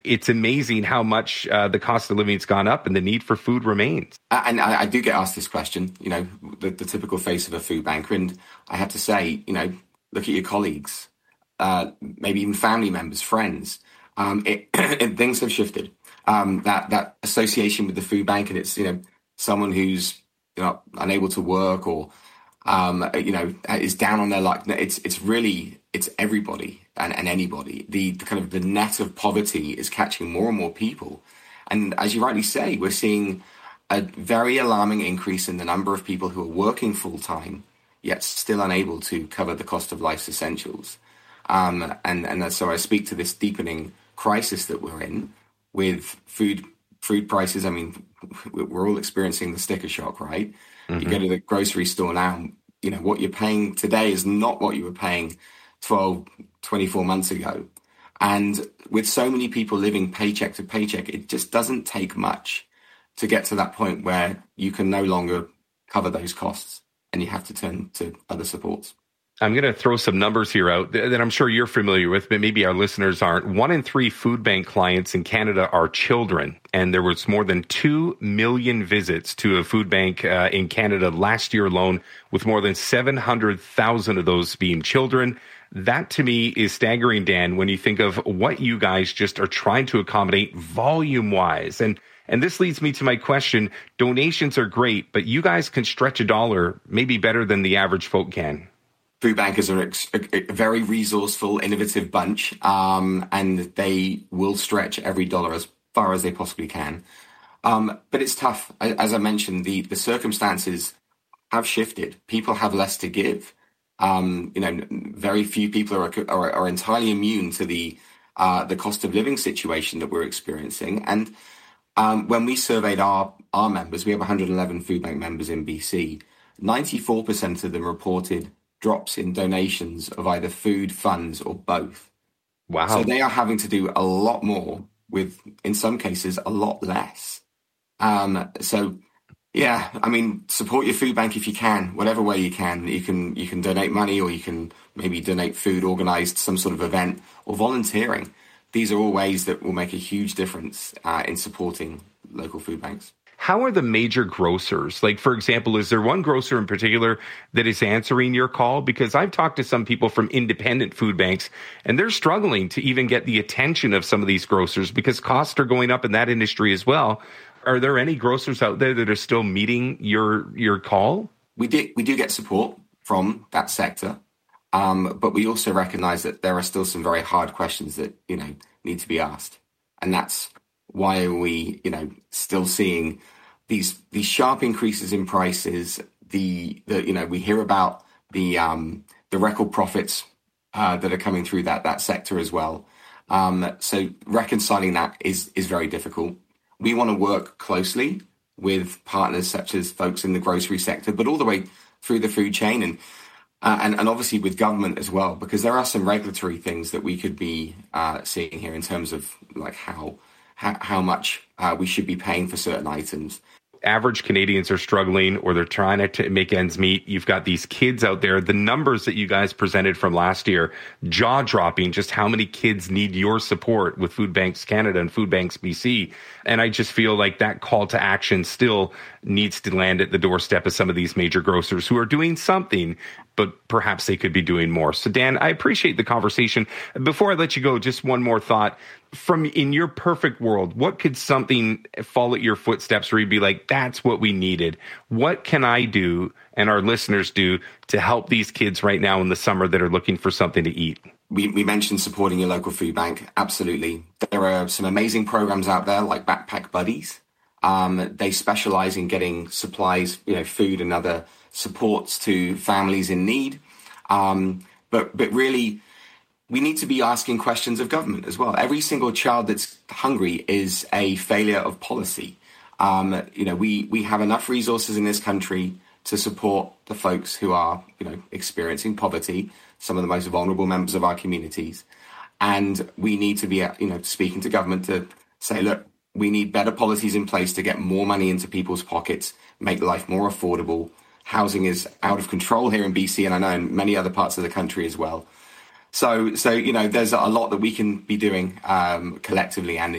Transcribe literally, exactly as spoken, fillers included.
It's amazing how much uh, the cost of living has gone up and the need for food remains. And I, I do get asked this question, you know, the, the typical face of a food banker. And I have to say, you know, look at your colleagues, uh, maybe even family members, friends. Um, it, it, things have shifted. Um, that that association with the food bank, and it's, you know, someone who's, you know, unable to work or, um, you know, is down on their luck. It's it's really it's everybody and, and anybody. The, the kind of the net of poverty is catching more and more people. And as you rightly say, we're seeing a very alarming increase in the number of people who are working full time, yet still unable to cover the cost of life's essentials. Um, and, and so I speak to this deepening crisis that we're in with food food prices. I mean, we're all experiencing the sticker shock, right? Mm-hmm. You go to the grocery store now, you know, what you're paying today is not what you were paying twelve, twenty-four months ago. And with so many people living paycheck to paycheck, it just doesn't take much to get to that point where you can no longer cover those costs and you have to turn to other supports. I'm going to throw some numbers here out that I'm sure you're familiar with, but maybe our listeners aren't. One in three food bank clients in Canada are children, and there was more than two million visits to a food bank uh, in Canada last year alone, with more than seven hundred thousand of those being children. That to me is staggering, Dan, when you think of what you guys just are trying to accommodate volume-wise. And and this leads me to my question. Donations are great, but you guys can stretch a dollar maybe better than the average folk can. Food bankers are a very resourceful, innovative bunch, um, and they will stretch every dollar as far as they possibly can. Um, but it's tough. As I mentioned, the, the circumstances have shifted. People have less to give. Um, you know, very few people are, are, are entirely immune to the uh, the cost of living situation that we're experiencing. And um, when we surveyed our, our members, we have one hundred eleven food bank members in B C, ninety-four percent of them reported drops in donations of either food, funds, or both. Wow. So they are having to do a lot more with, in some cases, a lot less. Um, so, yeah, I mean, support your food bank if you can, whatever way you can. You can you can donate money, or you can maybe donate food, organize some sort of event, or volunteering. These are all ways that will make a huge difference uh, in supporting local food banks. How are the major grocers? Like, for example, is there one grocer in particular that is answering your call? Because I've talked to some people from independent food banks, and they're struggling to even get the attention of some of these grocers because costs are going up in that industry as well. Are there any grocers out there that are still meeting your your call? We do, we do get support from that sector, um, but we also recognize that there are still some very hard questions that, you know, need to be asked. And that's why are we, you know, still seeing these these sharp increases in prices? The, the you know, we hear about the um, the record profits uh, that are coming through that that sector as well. Um, so reconciling that is is very difficult. We want to work closely with partners such as folks in the grocery sector, but all the way through the food chain, and uh, and, and obviously with government as well, because there are some regulatory things that we could be uh, seeing here in terms of like how. how much uh, we should be paying for certain items. Average Canadians are struggling, or they're trying to make ends meet. You've got these kids out there. The numbers that you guys presented from last year, jaw-dropping, just how many kids need your support with Food Banks Canada and Food Banks B C. And I just feel like that call to action still needs to land at the doorstep of some of these major grocers who are doing something, but perhaps they could be doing more. So, Dan, I appreciate the conversation. Before I let you go, just one more thought. From in your perfect world, what could something fall at your footsteps where you'd be like, that's what we needed? What can I do and our listeners do to help these kids right now in the summer that are looking for something to eat? We, we mentioned supporting your local food bank. Absolutely. There are some amazing programs out there like Backpack Buddies. Um, they specialize in getting supplies, you know, food and other supports to families in need. Um, but but really, we need to be asking questions of government as well. Every single child that's hungry is a failure of policy. Um, you know, we, we have enough resources in this country to support the folks who are, you know, experiencing poverty, some of the most vulnerable members of our communities. And we need to be, you know, speaking to government to say, look, we need better policies in place to get more money into people's pockets, make life more affordable. Housing is out of control here in B C, and I know in many other parts of the country as well. So, so you know, there's a lot that we can be doing um, collectively and